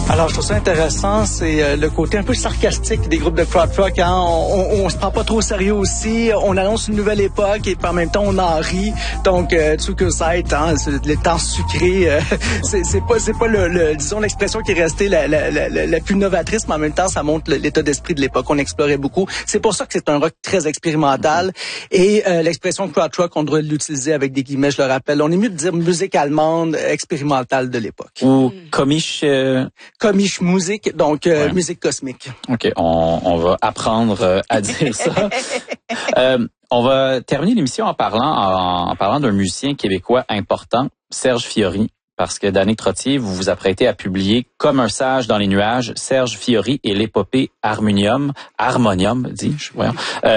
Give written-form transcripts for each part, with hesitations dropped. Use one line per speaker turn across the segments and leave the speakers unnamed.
Alors, je trouve ça intéressant, c'est le côté un peu sarcastique des groupes de krautrock. Hein? On se prend pas trop au sérieux aussi. On annonce une nouvelle époque et puis en même temps, on en rit. Donc, Zuckerzeit, hein, le temps sucré, c'est pas disons l'expression qui est restée la plus novatrice, mais en même temps, ça montre l'état d'esprit de l'époque. On explorait beaucoup. C'est pour ça que c'est un rock très expérimental. Et l'expression krautrock, on devrait l'utiliser avec des guillemets, je le rappelle. On est mieux de dire musique allemande expérimentale de l'époque.
Ou Komisch
Musik, donc musique cosmique.
OK, on va apprendre à dire ça. On va terminer l'émission en parlant d'un musicien québécois important, Serge Fiori, parce que Danick Trottier, vous vous apprêtez à publier Comme un sage dans les nuages, Serge Fiori et l'épopée Harmonium, dis-je, voyons,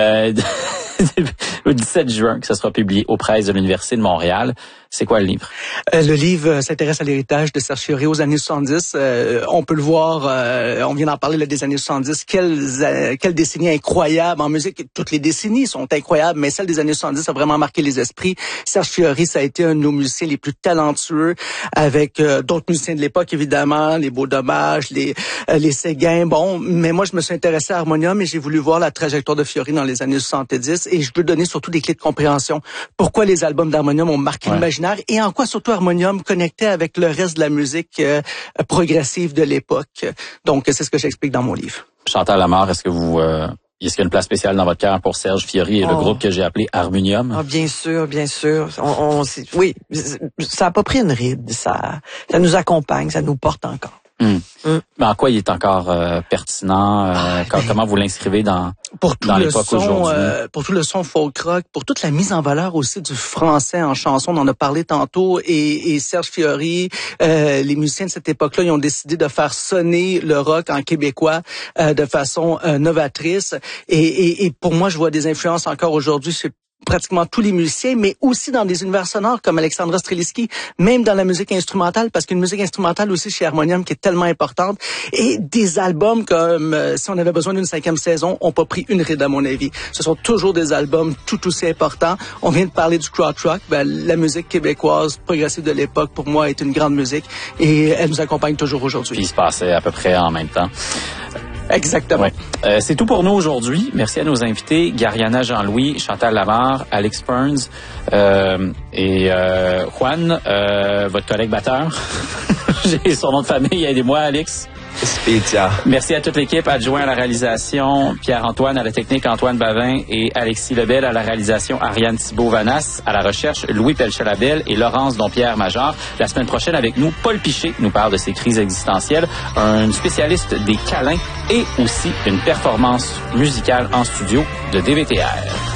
le 17 juin, que ça sera publié aux presses de l'Université de Montréal. C'est quoi le livre?
Le livre s'intéresse à l'héritage de Serge Fiori aux années 70. On peut le voir, on vient d'en parler là, des années 70. Quelle décennie incroyable en musique. Toutes les décennies sont incroyables, mais celle des années 70 a vraiment marqué les esprits. Serge Fiori, ça a été un de nos musiciens les plus talentueux, avec d'autres musiciens de l'époque, évidemment, les Beaux Dommages, les Séguin. Bon, mais moi, je me suis intéressé à Harmonium et j'ai voulu voir la trajectoire de Fiori dans les années 70 et je veux donner surtout des clés de compréhension. Pourquoi les albums d'Harmonium ont marqué l'imaginaire et en quoi surtout Harmonium connectait avec le reste de la musique progressive de l'époque. Donc, c'est ce que j'explique dans mon livre.
Chantal Lamarre, est-ce qu'il y a une place spéciale dans votre cœur pour Serge Fiori et le groupe que j'ai appelé Harmonium?
Ah, bien sûr, bien sûr. Oui, ça a pas pris une ride. Ça nous accompagne, ça nous porte encore.
Mais en quoi il est encore pertinent? Comment vous l'inscrivez dans l'époque aujourd'hui?
Pour tout le son folk rock, pour toute la mise en valeur aussi du français en chanson, on en a parlé tantôt, et Serge Fiori, les musiciens de cette époque-là, ils ont décidé de faire sonner le rock en québécois de façon novatrice. Et pour moi, je vois des influences encore aujourd'hui chez pratiquement tous les musiciens, mais aussi dans des univers sonores comme Alexandra Strelitzky, même dans la musique instrumentale, parce qu'une musique instrumentale aussi chez Harmonium qui est tellement importante, et des albums comme Si on avait besoin d'une 5e saison, ont pas pris une ride à mon avis. Ce sont toujours des albums tout aussi importants. On vient de parler du krautrock, la musique québécoise progressive de l'époque, pour moi, est une grande musique, et elle nous accompagne toujours aujourd'hui.
Puis il se passait à peu près en même temps.
Exactement.
Ouais. C'est tout pour nous aujourd'hui. Merci à nos invités, Gariana Jean-Louis, Chantal Lamarre, Alex Burns et Juan, votre collègue batteur. J'ai son nom de famille, aidez-moi, Alex.
Spetia.
Merci à toute l'équipe, adjoint à la réalisation, Pierre-Antoine à la technique, Antoine Bavin et Alexis Lebel à la réalisation, Ariane Thibault-Vanas à la recherche, Louis Pelchalabel et Laurence Dompierre-Major. La semaine prochaine avec nous, Paul Piché nous parle de ses crises existentielles, un spécialiste des câlins et aussi une performance musicale en studio de DVTR.